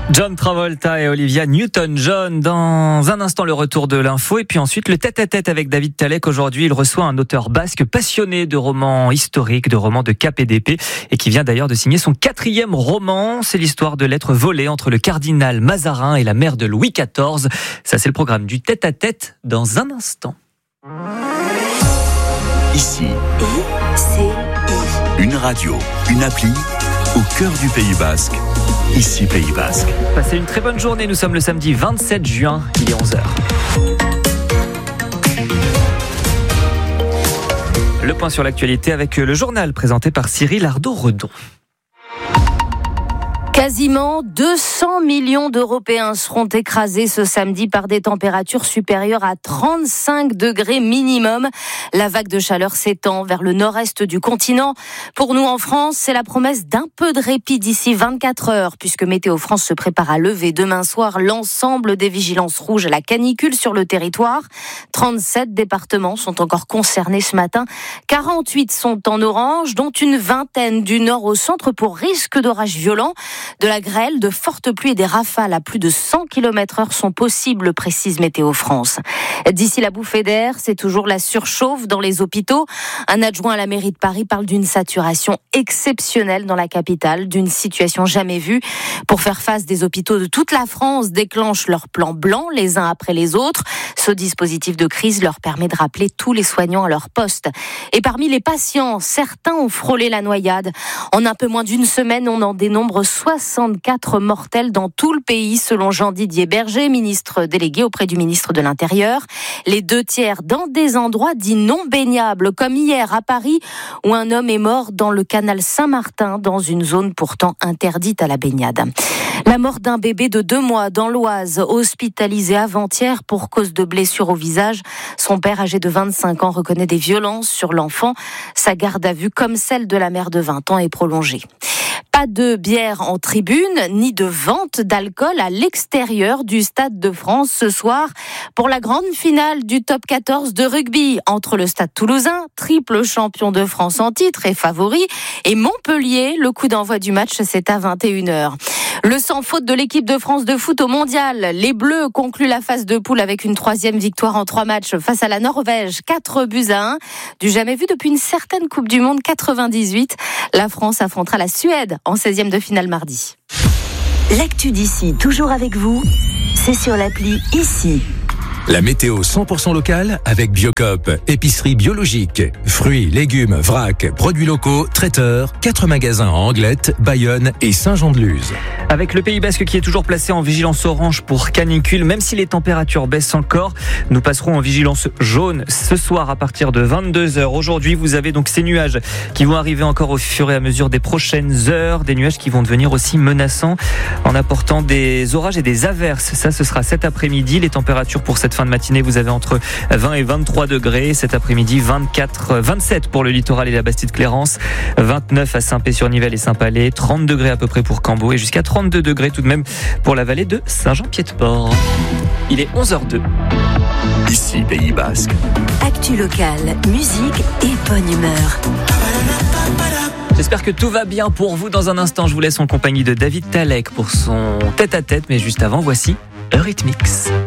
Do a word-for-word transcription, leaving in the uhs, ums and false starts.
John Travolta et Olivia Newton-John. Dans un instant, le retour de l'info et puis ensuite le tête-à-tête avec David Talek. Aujourd'hui, il reçoit un auteur basque passionné de romans historiques, de romans de cap et d'épée et qui vient d'ailleurs de signer son quatrième roman. C'est l'histoire de lettres volées entre le cardinal Mazarin et la mère de Louis quatorze. Ça, c'est le programme du tête-à-tête dans un instant. Ici, I C I. Une radio, une appli au cœur du Pays Basque. Ici, Pays Basque. Passez une très bonne journée. Nous sommes le samedi vingt-sept juin, il est onze heures. Le point sur l'actualité avec le journal présenté par Cyril Ardo-Redon. Quasiment deux cents millions d'Européens seront écrasés ce samedi par des températures supérieures à trente-cinq degrés minimum. La vague de chaleur s'étend vers le nord-est du continent. Pour nous en France, c'est la promesse d'un peu de répit d'ici vingt-quatre heures, puisque Météo France se prépare à lever demain soir l'ensemble des vigilances rouges à la canicule sur le territoire. trente-sept départements sont encore concernés ce matin. quarante-huit sont en orange, dont une vingtaine du nord au centre pour risque d'orage violent. De la grêle, de fortes pluies et des rafales à plus de cent kilomètres heure sont possibles, précise Météo France. D'ici la bouffée d'air, c'est toujours la surchauffe dans les hôpitaux. Un adjoint à la mairie de Paris parle d'une saturation exceptionnelle dans la capitale, d'une situation jamais vue. Pour faire face, des hôpitaux de toute la France déclenchent leur plan blanc les uns après les autres. Ce dispositif de crise leur permet de rappeler tous les soignants à leur poste. Et parmi les patients, certains ont frôlé la noyade. En un peu moins d'une semaine, on en dénombre soixante-quatre mortels dans tout le pays, selon Jean-Didier Berger, ministre délégué auprès du ministre de l'Intérieur. Les deux tiers dans des endroits dits non baignables, comme hier à Paris, où un homme est mort dans le canal Saint-Martin, dans une zone pourtant interdite à la baignade. La mort d'un bébé de deux mois dans l'Oise, hospitalisé avant-hier pour cause de blessure au visage. Son père, âgé de vingt-cinq ans, reconnaît des violences sur l'enfant. Sa garde à vue, comme celle de la mère de vingt ans, est prolongée. Pas de bière en tribune, ni de vente d'alcool à l'extérieur du Stade de France ce soir pour la grande finale du top quatorze de rugby entre le Stade Toulousain, triple champion de France en titre et favori, et Montpellier. Le coup d'envoi du match, c'est à vingt et une heures. Le sans faute de l'équipe de France de foot au mondial. Les Bleus concluent la phase de poule avec une troisième victoire en trois matchs face à la Norvège, quatre buts à un. Du jamais vu depuis une certaine Coupe du Monde quatre-vingt-dix-huit. La France affrontera la Suède en seizième de finale mardi. L'actu d'ici, toujours avec vous, c'est sur l'appli Ici. La météo cent pour cent locale avec Biocop, épicerie biologique, fruits, légumes, vrac, produits locaux, traiteurs, quatre magasins en Anglette, Bayonne et Saint-Jean-de-Luz. Avec le Pays Basque qui est toujours placé en vigilance orange pour canicule, même si les températures baissent encore, nous passerons en vigilance jaune ce soir à partir de vingt-deux heures. Aujourd'hui, vous avez donc ces nuages qui vont arriver encore au fur et à mesure des prochaines heures, des nuages qui vont devenir aussi menaçants en apportant des orages et des averses. Ça, ce sera cet après-midi. Les températures pour cette fin de matinée, vous avez entre vingt et vingt-trois degrés. Cet après-midi, vingt-quatre, vingt-sept pour le littoral et la Bastide-Clérance, vingt-neuf à Saint-Pé-sur-Nivelle et Saint-Palais, trente degrés à peu près pour Cambo et jusqu'à trente-deux degrés tout de même pour la vallée de Saint-Jean-Pied-de-Port. Il est onze heures deux. Ici, Pays Basque. Actu locale, musique et bonne humeur. J'espère que tout va bien pour vous. Dans un instant, je vous laisse en compagnie de David Talek pour son tête-à-tête. Mais juste avant, voici Eurythmics.